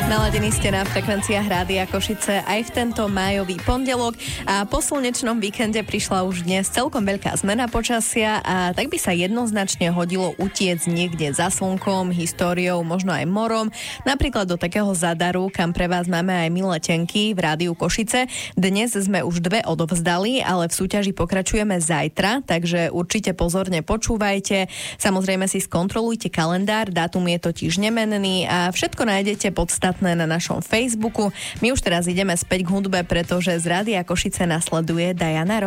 Naladení ste na frekvenciách Rádia Košice aj v tento májový pondelok a po slnečnom víkende prišla už dnes celkom veľká zmena počasia a tak by sa jednoznačne hodilo utiec niekde za slnkom, históriou, možno aj morom, napríklad do takého Zadaru, kam pre vás máme aj milé letenky v Rádiu Košice. Dnes sme už 2 odovzdali, ale v súťaži pokračujeme zajtra, takže určite pozorne počúvajte. Samozrejme si skontrolujte kalendár, dátum je totiž nemenný a všetko nájdete podstatné na našom Facebooku. My už teraz ideme späť k hudbe, pretože z Rádia Košice nasleduje Diana